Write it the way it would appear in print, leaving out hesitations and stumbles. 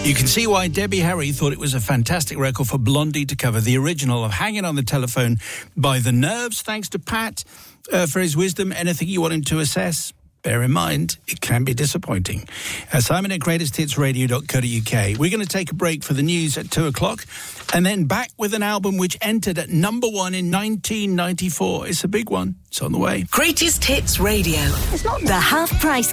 You can see why Debbie Harry thought it was a fantastic record for Blondie to cover the original of Hanging on the Telephone by The Nerves. Thanks to Pat for his wisdom. Anything you want him to assess? Bear in mind, it can be disappointing. Simon at greatesthitsradio.co.uk. We're going to take a break for the news at 2 o'clock and then back with an album which entered at number 1 in 1994. It's a big one. It's on the way. Greatest Hits Radio. The half-price